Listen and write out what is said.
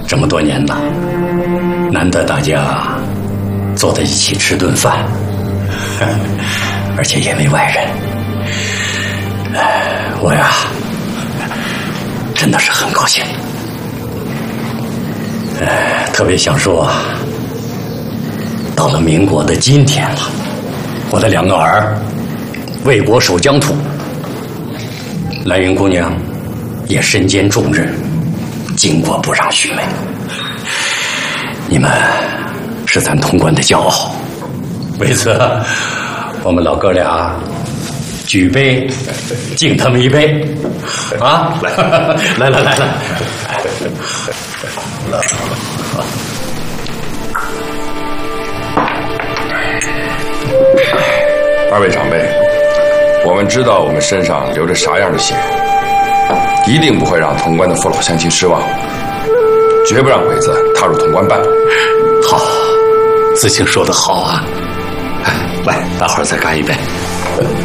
这么多年了，难得大家坐在一起吃顿饭，而且也没外人。我呀，真的是很高兴。特别想说，到了民国的今天了，我的2个儿为国守疆土，兰云姑娘也身兼重任，巾帼不让须眉。你们是咱潼关的骄傲，为此，我们老哥俩举杯敬他们一杯，啊！来了。 2位长辈，我们知道我们身上流着啥样的血，一定不会让潼关的父老乡亲失望，绝不让鬼子踏入潼关半步。 好，子清说得好啊！来，大伙儿再干一杯。